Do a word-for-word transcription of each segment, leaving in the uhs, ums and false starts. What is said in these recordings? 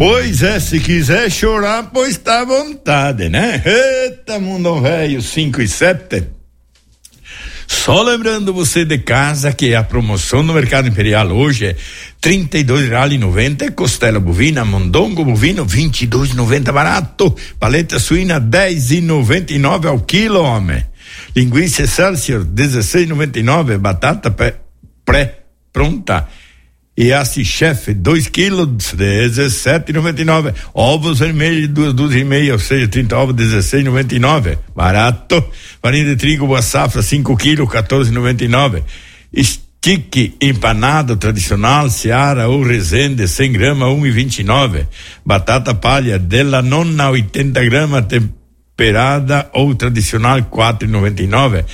Pois é, se quiser chorar, pois tá à vontade, né? Eita, mundo velho, cinco e sete. Só lembrando você de casa que a promoção no Mercado Imperial hoje é trinta e dois reais e noventa, costela bovina, mondongo bovino vinte e dois e noventa barato, paleta suína dez e noventa e nove ao quilo, homem. Linguiça Excelsior dezesseis e noventa e nove, batata pré, pré pronta. E Assi Chef, dois quilos, dezessete e noventa e nove. Ovos vermelhos, duas dúzias e meia, ou seja, trinta ovos, dezesseis e noventa e nove. Barato. Farinha de trigo, boa safra, cinco quilos, quatorze e noventa e nove. Estique empanado tradicional, Seara ou Resende, cem gramas, um e vinte e nove. Batata palha, della nonna, oitenta gramas, temperada ou tradicional, quatro e noventa e nove.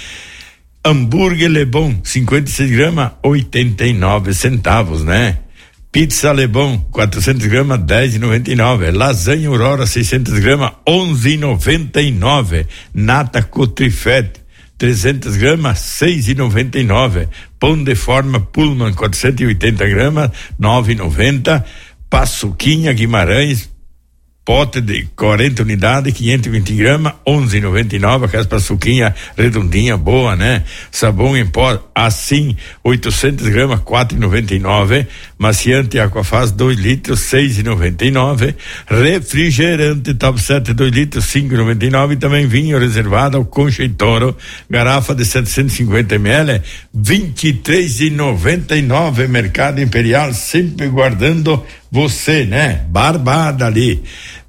Hambúrguer Le Bon, cinquenta e seis gramas, oitenta e nove centavos, né? Pizza Le Bon, quatrocentos gramas, dez e noventa e nove. Lasanha Aurora, seiscentos gramas, onze e noventa e nove. Nata Cotrifete, trezentos gramas, seis e noventa e nove. Pão de forma Pullman, quatrocentos e oitenta gramas, nove e noventa. Paçoquinha Guimarães, pote de quarenta unidades, quinhentos e vinte gramas, onze e noventa e nove. Aquela paçoquinha redondinha, boa, né? Sabão em pó, assim, oitocentos gramas, quatro e noventa e nove. Maciante Aquafaz, dois litros, seis e noventa e nove. Refrigerante Top sete, dois litros, cinco e noventa e nove. E também vinho reservado ao Concha e Toro, garrafa de setecentos e cinquenta mililitros, vinte e três e noventa e nove. Mercado Imperial, sempre guardando você, né? Barbada ali.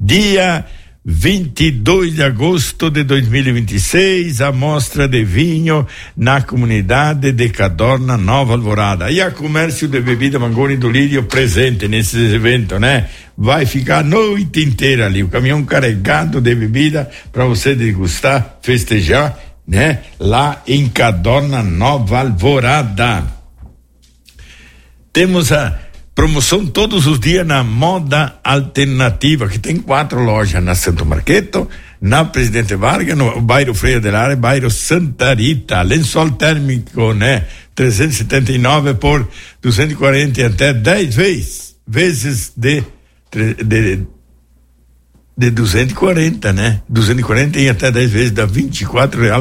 Dia vinte e dois de agosto de dois mil e vinte e seis, a mostra de vinho na comunidade de Cadorna, Nova Alvorada. E a comércio de bebida Mangoni do Lírio presente nesses eventos, né? Vai ficar a noite inteira ali, o caminhão carregado de bebida para você degustar, festejar, né? Lá em Cadorna, Nova Alvorada. Temos a promoção todos os dias na Moda Alternativa, que tem quatro lojas na Santo Marqueto, na Presidente Vargas, no bairro Freire de Lara, bairro Santa Rita. Lençol térmico, né? trezentos e setenta e nove por duzentos e quarenta e até dez vezes, vezes de, de, de duzentos e quarenta, né? duzentos e quarenta e até dez vezes dá vinte e quatro reais.